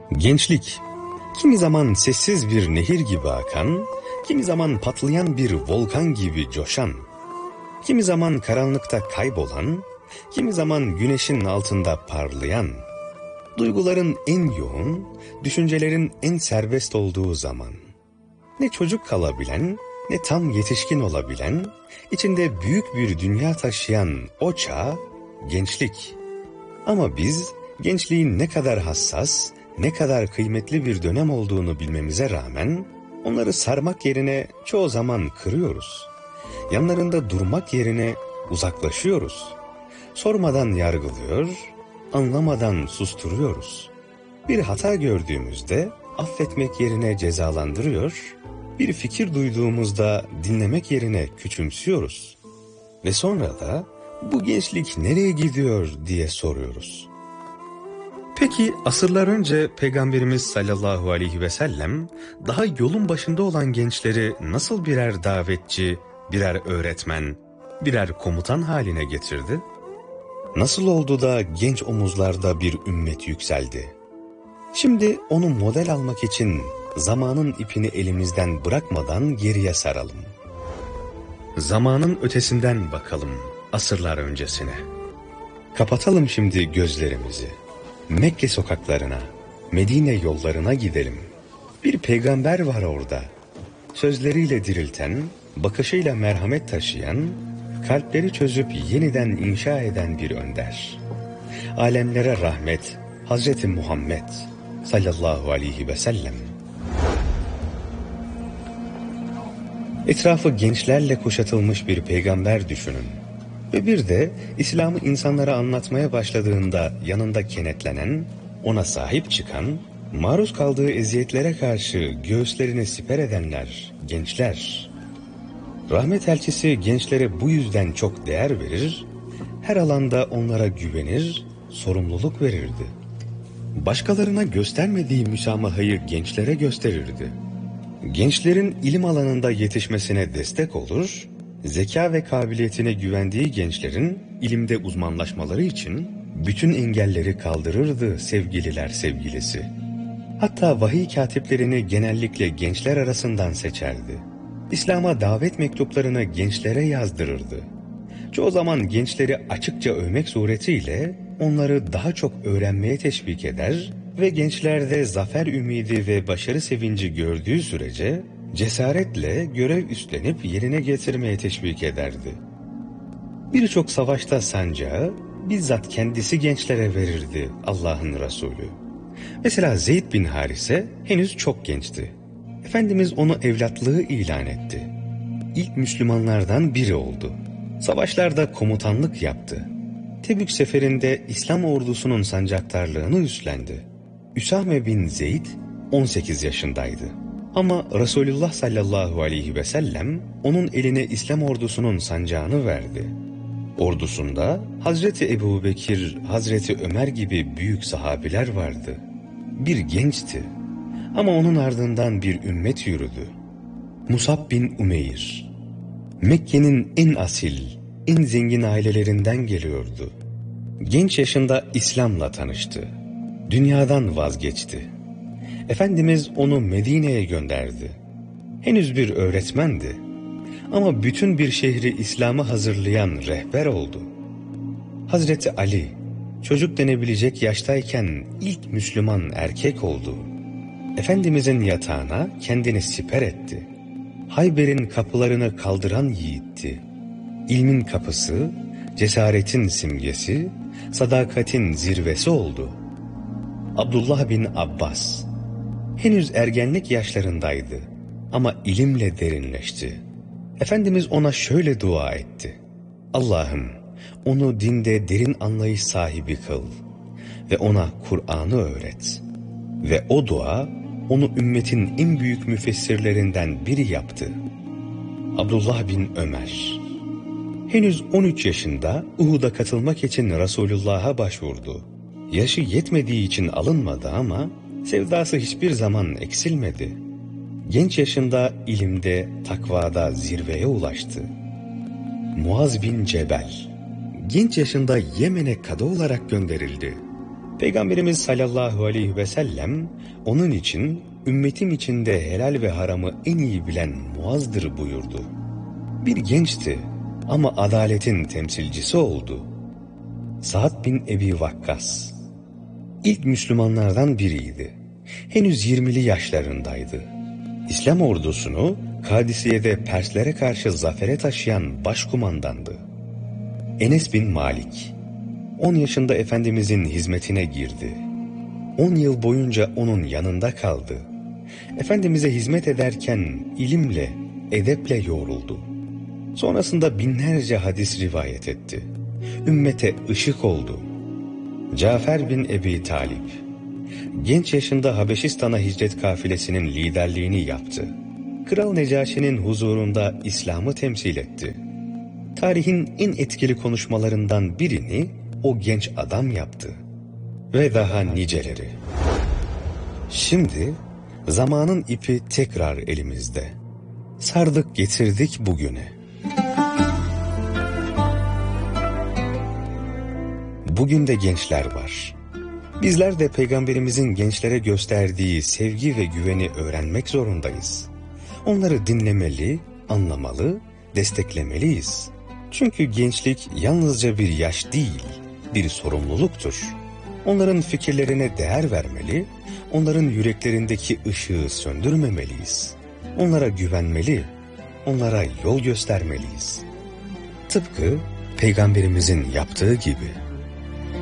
Gençlik, kimi zaman sessiz bir nehir gibi akan, kimi zaman patlayan bir volkan gibi coşan, kimi zaman karanlıkta kaybolan, kimi zaman güneşin altında parlayan, duyguların en yoğun, düşüncelerin en serbest olduğu zaman, ne çocuk kalabilen, ne tam yetişkin olabilen, içinde büyük bir dünya taşıyan o çağ, gençlik. Ama biz gençliğin ne kadar hassas, ne kadar kıymetli bir dönem olduğunu bilmemize rağmen, onları sarmak yerine çoğu zaman kırıyoruz. Yanlarında durmak yerine uzaklaşıyoruz. Sormadan yargılıyor, anlamadan susturuyoruz. Bir hata gördüğümüzde affetmek yerine cezalandırıyor, bir fikir duyduğumuzda dinlemek yerine küçümsüyoruz. Ve sonra da bu gençlik nereye gidiyor diye soruyoruz. Peki asırlar önce Peygamberimiz sallallahu aleyhi ve sellem daha yolun başında olan gençleri nasıl birer davetçi, birer öğretmen, birer komutan haline getirdi? Nasıl oldu da genç omuzlarda bir ümmet yükseldi? Şimdi onu model almak için zamanın ipini elimizden bırakmadan geriye saralım. Zamanın ötesinden bakalım asırlar öncesine. Kapatalım şimdi gözlerimizi. Mekke sokaklarına, Medine yollarına gidelim. Bir peygamber var orada. Sözleriyle dirilten, bakışıyla merhamet taşıyan, kalpleri çözüp yeniden inşa eden bir önder. Alemlere rahmet, Hazreti Muhammed sallallahu aleyhi ve sellem. Etrafı gençlerle kuşatılmış bir peygamber düşünün. Ve bir de İslam'ı insanlara anlatmaya başladığında yanında kenetlenen, ona sahip çıkan, maruz kaldığı eziyetlere karşı göğüslerini siper edenler, gençler. Rahmet elçisi gençlere bu yüzden çok değer verir, her alanda onlara güvenir, sorumluluk verirdi. Başkalarına göstermediği müsamahayı gençlere gösterirdi. Gençlerin ilim alanında yetişmesine destek olur, zeka ve kabiliyetine güvendiği gençlerin ilimde uzmanlaşmaları için bütün engelleri kaldırırdı sevgililer sevgilisi. Hatta vahiy katiplerini genellikle gençler arasından seçerdi. İslam'a davet mektuplarını gençlere yazdırırdı. Çoğu zaman gençleri açıkça övmek suretiyle onları daha çok öğrenmeye teşvik eder ve gençlerde zafer ümidi ve başarı sevinci gördüğü sürece cesaretle görev üstlenip yerine getirmeye teşvik ederdi. Birçok savaşta sancağı bizzat kendisi gençlere verirdi Allah'ın Resulü. Mesela Zeyd bin Harise henüz çok gençti. Efendimiz onu evlatlığı ilan etti. İlk Müslümanlardan biri oldu. Savaşlarda komutanlık yaptı. Tebük seferinde İslam ordusunun sancaktarlığını üstlendi. Üsame bin Zeyd 18 yaşındaydı. Ama Resulullah sallallahu aleyhi ve sellem onun eline İslam ordusunun sancağını verdi. Ordusunda Hazreti Ebubekir, Hazreti Ömer gibi büyük sahabiler vardı. Bir gençti ama onun ardından bir ümmet yürüdü. Musab bin Umeyr, Mekke'nin en asil, en zengin ailelerinden geliyordu. Genç yaşında İslam'la tanıştı. Dünyadan vazgeçti. Efendimiz onu Medine'ye gönderdi. Henüz bir öğretmendi. Ama bütün bir şehri İslam'a hazırlayan rehber oldu. Hazreti Ali, çocuk denebilecek yaştayken ilk Müslüman erkek oldu. Efendimizin yatağına kendini siper etti. Hayber'in kapılarını kaldıran yiğitti. İlmin kapısı, cesaretin simgesi, sadakatin zirvesi oldu. Abdullah bin Abbas, henüz ergenlik yaşlarındaydı ama ilimle derinleşti. Efendimiz ona şöyle dua etti. Allah'ım, onu dinde derin anlayış sahibi kıl ve ona Kur'an'ı öğret. Ve o dua onu ümmetin en büyük müfessirlerinden biri yaptı. Abdullah bin Ömer, henüz 13 yaşında Uhud'a katılmak için Resulullah'a başvurdu. Yaşı yetmediği için alınmadı ama sevdası hiçbir zaman eksilmedi. Genç yaşında ilimde, takvada zirveye ulaştı. Muaz bin Cebel, genç yaşında Yemen'e kadı olarak gönderildi. Peygamberimiz sallallahu aleyhi ve sellem onun için ümmetim içinde helal ve haramı en iyi bilen Muaz'dır buyurdu. Bir gençti ama adaletin temsilcisi oldu. Sa'd bin Ebi Vakkas İlk Müslümanlardan biriydi. Henüz 20'li yaşlarındaydı. İslam ordusunu Kadisiye'de Perslere karşı zafere taşıyan başkumandandı. Enes bin Malik 10 yaşında Efendimizin hizmetine girdi. 10 yıl boyunca onun yanında kaldı. Efendimiz'e hizmet ederken ilimle, edeple yoğruldu. Sonrasında binlerce hadis rivayet etti. Ümmete ışık oldu. Cafer bin Ebi Talip genç yaşında Habeşistan'a hicret kafilesinin liderliğini yaptı. Kral Necaşi'nin huzurunda İslam'ı temsil etti. Tarihin en etkili konuşmalarından birini o genç adam yaptı. Ve daha niceleri. Şimdi zamanın ipi tekrar elimizde. Sardık getirdik bugüne. Bugün de gençler var. Bizler de Peygamberimizin gençlere gösterdiği sevgi ve güveni öğrenmek zorundayız. Onları dinlemeli, anlamalı, desteklemeliyiz. Çünkü gençlik yalnızca bir yaş değil, bir sorumluluktur. Onların fikirlerine değer vermeli, onların yüreklerindeki ışığı söndürmemeliyiz. Onlara güvenmeli, onlara yol göstermeliyiz. Tıpkı Peygamberimizin yaptığı gibi.